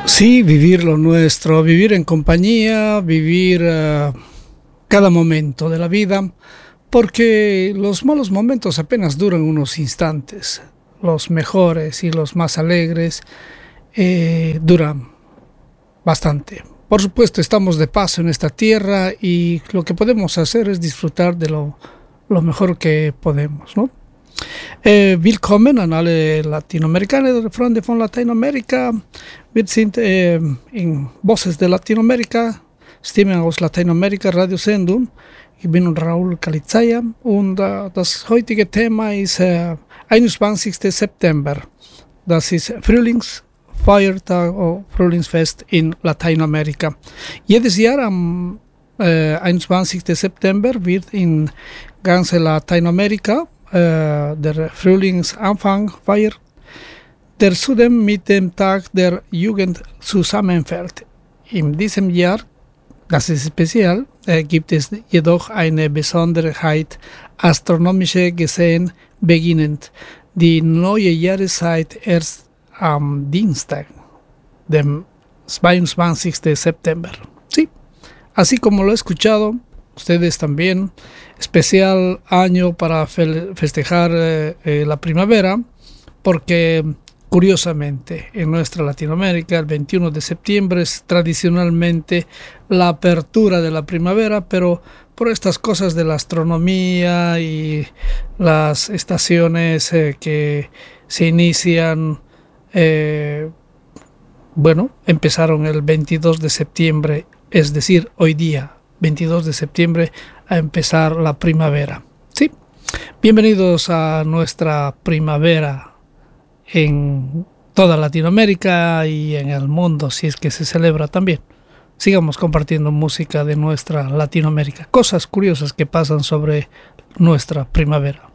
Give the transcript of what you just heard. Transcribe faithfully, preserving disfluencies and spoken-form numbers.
Sí, vivir lo nuestro, vivir en compañía, vivir uh, cada momento de la vida, porque los malos momentos apenas duran unos instantes, los mejores y los más alegres eh, duran bastante. Por supuesto, estamos de paso en esta tierra y lo que podemos hacer es disfrutar de lo, lo mejor que podemos, ¿no? Äh, willkommen an alle Latinamerikaner, Freunde von Lateinamerika. Wir sind äh, in Voces de Latinoamérica, Stimmen aus Lateinamerika, Radiosendung. Ich bin Raúl Calizaya und äh, das heutige Thema ist äh, einundzwanzigster September. Das ist Frühlingsfeiertag oder Frühlingsfest in Lateinamerika. Jedes Jahr am äh, einundzwanzigster September wird in ganz Lateinamerika äh, der Frühlingsanfang feiert, der zudem mit dem Tag der Jugend zusammenfällt. In diesem Jahr, das ist speziell, äh, gibt es jedoch eine Besonderheit, astronomisch gesehen beginnend die neue Jahreszeit erst am Dienstag, dem zweiundzwanzigster September. Sí, así como lo he escuchado, ustedes también, especial año para fe- festejar eh, eh, la primavera, porque curiosamente en nuestra Latinoamérica el veintiuno de septiembre es tradicionalmente la apertura de la primavera, pero por estas cosas de la astronomía y las estaciones eh, que se inician, eh, bueno, empezaron el veintidós de septiembre, es decir, hoy día, veintidós de septiembre, a empezar la primavera. Sí, bienvenidos a nuestra primavera en toda Latinoamérica y en el mundo, si es que se celebra también. Sigamos compartiendo música de nuestra Latinoamérica, cosas curiosas que pasan sobre nuestra primavera.